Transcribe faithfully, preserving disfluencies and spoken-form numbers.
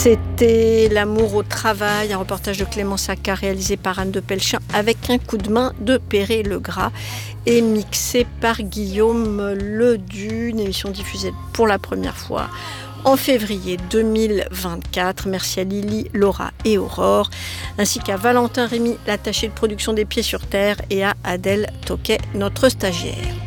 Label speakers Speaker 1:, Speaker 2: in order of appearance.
Speaker 1: C'était L'amour au travail, un reportage de Clément Sacca réalisé par Anne de Pelchin avec un coup de main de Perret-Legras et mixé par Guillaume Ledu, une émission diffusée pour la première fois en février deux mille vingt-quatre. Merci à Lily, Laura et Aurore, ainsi qu'à Valentin Rémy, l'attaché de production des Pieds sur Terre, et à Adèle Toquet, notre stagiaire.